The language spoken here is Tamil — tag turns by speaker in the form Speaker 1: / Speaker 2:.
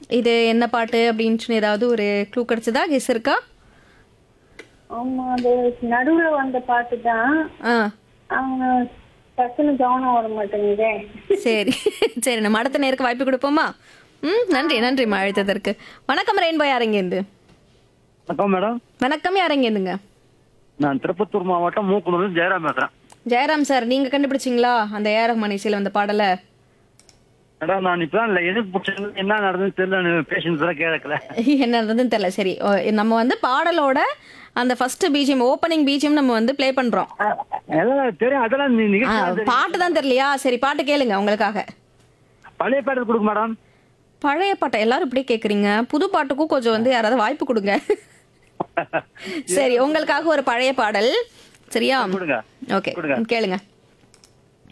Speaker 1: இது என்ன பாட்டு அப்படின்னு ஏதாவது ஒரு க்ளூ கிடைச்சதா? கெஸ் இருக்கா?
Speaker 2: ஆமா, அது நடுவுல வந்த பாட்டு தான்.
Speaker 1: ஆ
Speaker 2: அவங்க டக்குன்னு கவனம் வர மாட்டேங்குதே.
Speaker 1: சரி. சரி, நம்ம அடுத்த நேருக்கு வாய்ப்பு கொடுப்போமா? நன்றி நன்றிம்மா அழைத்ததற்கு. வணக்கம் ரெயின்போ, யாரெங்கேருந்து?
Speaker 3: வணக்கம் மேடம்.
Speaker 1: வணக்கம், யாரெங்கேருந்துங்க?
Speaker 3: நான் திருப்பத்தூர் மாவட்டம் மூக்குனூர் ஜெயராம் பேசுறேன்.
Speaker 1: ஜெயராம் சார், நீங்க கண்டுபிடிச்சிங்களா அந்த ஏஆர் ரஹ்மான் இசையில வந்த பாடலை?
Speaker 3: மேடம் நான் இப்பதான் இல்லை எது பிடிச்சது என்ன நடந்ததுன்னு தெரியல, பேஷன்ஸ் தான் கேட்கல.
Speaker 1: என்ன நடந்ததுன்னு தெரியல. சரி, நம்ம வந்து பாடலோட அந்த ஃபர்ஸ்ட் பிஜிஎம், ஓப்பனிங் பிஜிஎம் நம்ம வந்து ப்ளே பண்றோம்.
Speaker 3: எல்லாம் தெரியும், அதெல்லாம்
Speaker 1: பாட்டு தான் தெரியலையா? சரி, பாட்டு கேளுங்க உங்களுக்காக.
Speaker 3: பழைய பாடல் கொடுங்க மேடம்.
Speaker 1: பழைய பாட்டை எல்லாரும் இப்படியே கேக்குறீங்க, புது பாட்டுக்கும் கொஞ்சம் வந்து யாராவது வாய்ப்பு கொடுங்க. சரி, உங்களுக்காக ஒரு பழைய பாடல். சரியா?
Speaker 3: கொடுங்க
Speaker 1: ஓகே,
Speaker 3: கொடுங்க.
Speaker 1: கேளுங்க.